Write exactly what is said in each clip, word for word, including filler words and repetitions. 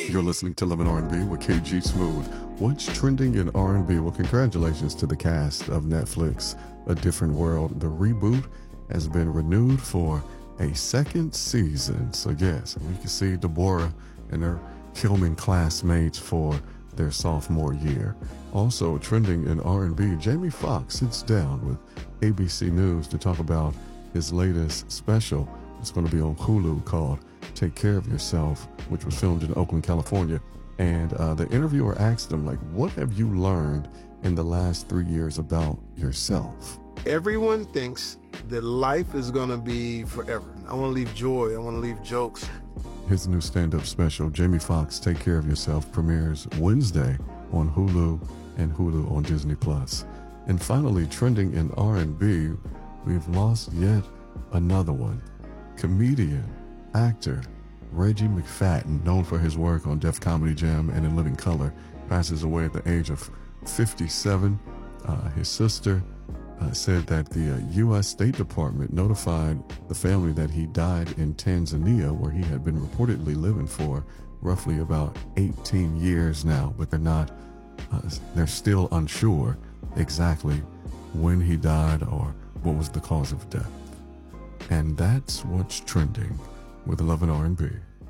You're listening to Love and R and B with K G Smooth. What's trending in R and B? Well, congratulations to the cast of Netflix, A Different World. The reboot has been renewed for a second season. So yes, we can see Deborah and her Hillman classmates for their sophomore year. Also trending in R and B, Jamie Foxx sits down with A B C News to talk about his latest special. It's going to be on Hulu called Take Care of Yourself, which was filmed in Oakland, California. And uh, the interviewer asked him, like, what have you learned in the last three years about yourself? Everyone thinks that life is going to be forever. I want to leave joy. I want to leave jokes. His new stand-up special, Jamie Foxx, Take Care of Yourself, premieres Wednesday on Hulu and Hulu on Disney Plus. And finally, trending in R and B, we've lost yet another one. Comedian, actor, Reggie McFadden, known for his work on Def Comedy Jam and In Living Color, passes away at the age of fifty-seven. Uh, his sister uh, said that the uh, U S State Department notified the family that he died in Tanzania, where he had been reportedly living for roughly about eighteen years now, but they're not, uh, they're still unsure exactly when he died or what was the cause of death. And that's what's trending with Love and R and B.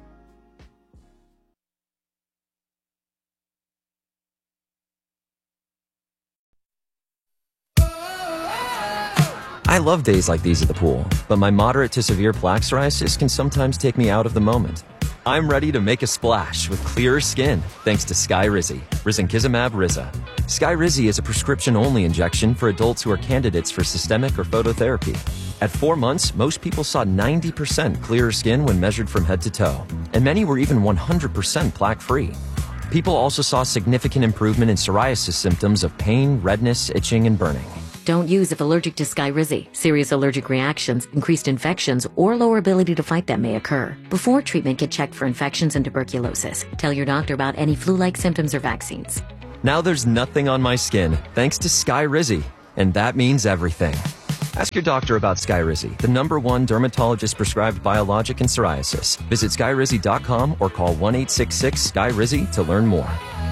I love days like these at the pool, but my moderate to severe plaque psoriasis can sometimes take me out of the moment. I'm ready to make a splash with clearer skin thanks to Skyrizi, risankizumab Riza. Skyrizi is a prescription-only injection for adults who are candidates for systemic or phototherapy. At four months, most people saw ninety percent clearer skin when measured from head to toe, and many were even one hundred percent plaque-free. People also saw significant improvement in psoriasis symptoms of pain, redness, itching, and burning. Don't use if allergic to Skyrizi. Serious allergic reactions, increased infections, or lower ability to fight them may occur. Before treatment, get checked for infections and tuberculosis. Tell your doctor about any flu-like symptoms or vaccines. Now there's nothing on my skin thanks to Skyrizi, and that means everything. Ask your doctor about Skyrizi, the number one dermatologist-prescribed biologic in psoriasis. Visit skyrizi dot com or call one eight six six S K Y R I Z Y to learn more.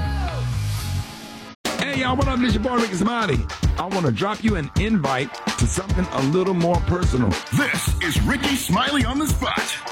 Hey, y'all, what up? This your boy, Ricky Smiley. I want to drop you an invite to something a little more personal. This is Ricky Smiley on the Spot.